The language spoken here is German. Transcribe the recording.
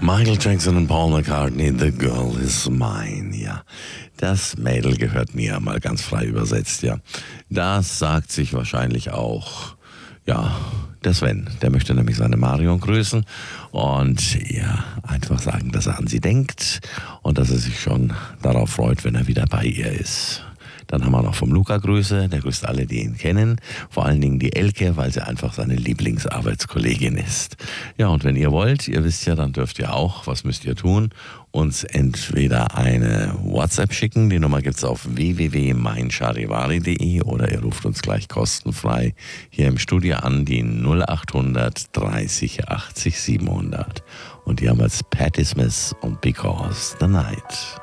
Michael Jackson und Paul McCartney, The Girl is Mine, ja. Das Mädel gehört mir, mal ganz frei übersetzt, ja. Das sagt sich wahrscheinlich auch, ja, der Sven. Der möchte nämlich seine Marion grüßen und ja, einfach sagen, dass er an sie denkt und dass er sich schon darauf freut, wenn er wieder bei ihr ist. Dann haben wir noch vom Luca Grüße, der grüßt alle, die ihn kennen, vor allen Dingen die Elke, weil sie einfach seine Lieblingsarbeitskollegin ist. Ja, und wenn ihr wollt, ihr wisst ja, dann dürft ihr auch, was müsst ihr tun, uns entweder eine WhatsApp schicken, die Nummer gibt's auf www.meincharivari.de oder ihr ruft uns gleich kostenfrei hier im Studio an, die 0800 30 80 700. Und die haben jetzt Patti Smith und Because the Night.